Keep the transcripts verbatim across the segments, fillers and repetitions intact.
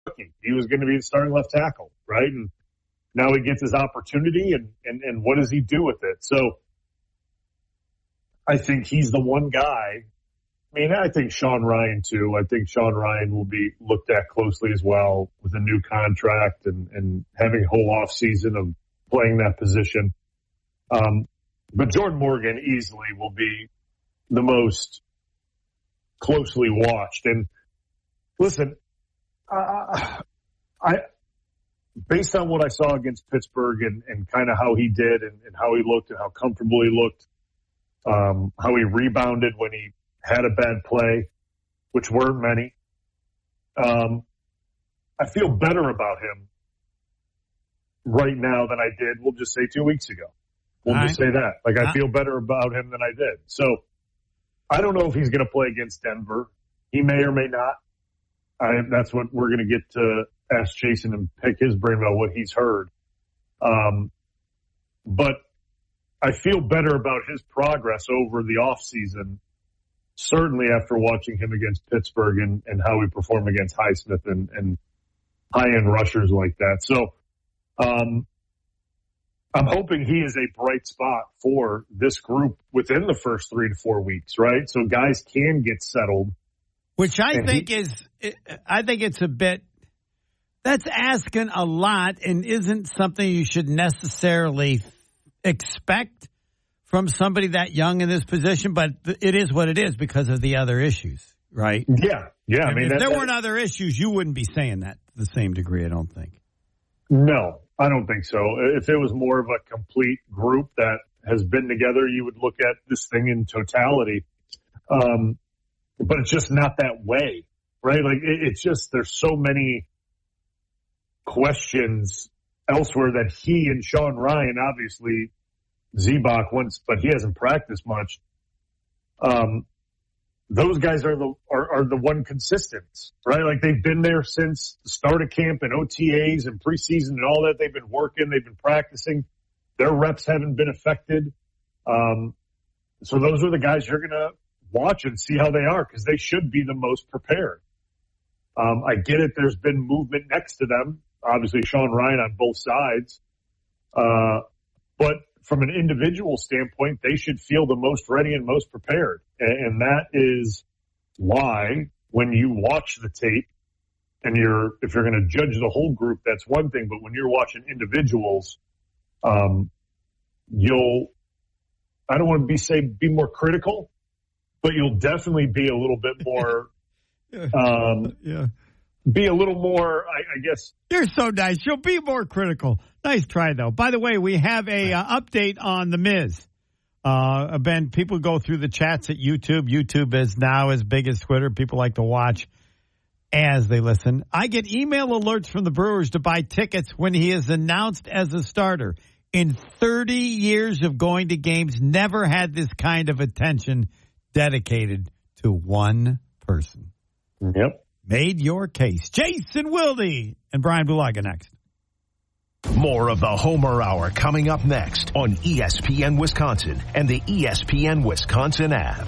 rookie. He was going to be the starting left tackle, right? And now he gets his opportunity, and, and, and what does he do with it? So I think he's the one guy. I mean, I think Sean Ryan, too. I think Sean Ryan will be looked at closely as well with a new contract and, and having a whole offseason of playing that position. Um, but Jordan Morgan easily will be the most closely watched. And listen, uh, I, based on what I saw against Pittsburgh and, and kind of how he did and, and how he looked and how comfortable he looked, um, how he rebounded when he had a bad play, which weren't many. Um, I feel better about him right now than I did, we'll just say two weeks ago. We'll All just right. say that. Like, I Uh, feel better about him than I did. So I don't know if he's going to play against Denver. He may or may not. I, that's what we're going to get to ask Jason and pick his brain about what he's heard. Um, but I feel better about his progress over the offseason, certainly after watching him against Pittsburgh and, and how he performed against Highsmith and, and high-end rushers like that. So um, I'm hoping he is a bright spot for this group within the first three to four weeks, right? So guys can get settled. Which I And think he- is, I think it's a bit, that's asking a lot and isn't something you should necessarily expect from somebody that young in this position, but it is what it is because of the other issues, right? Yeah, yeah. I mean, if that, there that- weren't other issues, you wouldn't be saying that to the same degree, I don't think. No, I don't think so. If it was more of a complete group that has been together, you would look at this thing in totality. Um, but it's just not that way, right? Like it, it's just, there's so many questions elsewhere that he and Sean Ryan, obviously Zebach once, but he hasn't practiced much. Um, those guys are the are, are the one consistents, right? Like they've been there since the start of camp and O T As and preseason and all that. They've been working, they've been practicing. Their reps haven't been affected. Um, so those are the guys you're going to watch and see how they are because they should be the most prepared. Um, I get it. There's been movement next to them. Obviously, Sean Ryan on both sides. Uh, but from an individual standpoint, they should feel the most ready and most prepared. And, and that is why when you watch the tape and you're, if you're going to judge the whole group, that's one thing. But when you're watching individuals, um, you'll, I don't want to be say be more critical, but you'll definitely be a little bit more, um, yeah. be a little more, I, I guess. You're so nice. You'll be more critical. Nice try, though. By the way, we have a uh, update on The Miz. Uh, Ben, people go through the chats at YouTube. YouTube is now as big as Twitter. People like to watch as they listen. I get email alerts from the Brewers to buy tickets when he is announced as a starter. In thirty years of going to games, never had this kind of attention dedicated to one person. Yep. Made your case. Jason Wilde and Brian Bulaga next. More of the Homer Hour coming up next on E S P N Wisconsin and the E S P N Wisconsin app.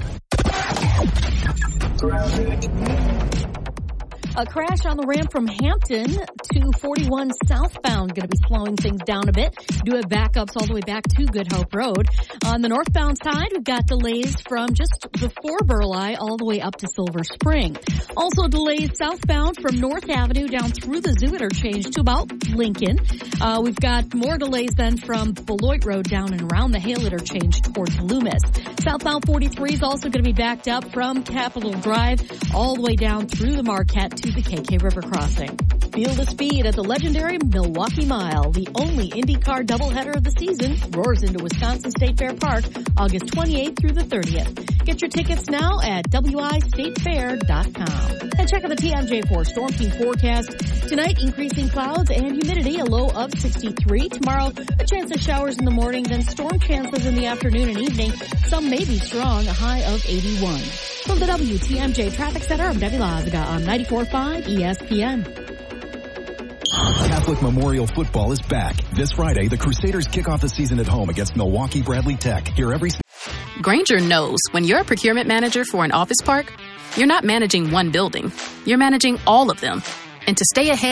A crash on the ramp from Hampton to forty-one southbound, going to be slowing things down a bit. Do have backups all the way back to Good Hope Road. On the northbound side, we've got delays from just before Burleigh all the way up to Silver Spring. Also delays southbound from North Avenue down through the Zoo interchange to about Lincoln. Uh, we've got more delays then from Beloit Road down and around the Hale interchange towards Loomis. Southbound forty-three is also going to be backed up from Capitol Drive all the way down through the Marquette to the K K River crossing. Feel the speed at the legendary Milwaukee Mile. The only IndyCar doubleheader of the season roars into Wisconsin State Fair Park August twenty-eighth through the thirtieth. Get your tickets now at W I state fair dot com. And check out the T M J four Storm Team forecast. Tonight, increasing clouds and humidity, a low of sixty-three. Tomorrow, a chance of showers in the morning, then storm chances in the afternoon and evening. Some may be strong, a high of eighty-one. From the W T M J Traffic Center, I'm Debbie Lazaga on ninety-four point five E S P N. Catholic Memorial Football is back. This Friday, the Crusaders kick off the season at home against Milwaukee Bradley Tech. Hear every... Grainger knows when you're a procurement manager for an office park, you're not managing one building. You're managing all of them. And to stay ahead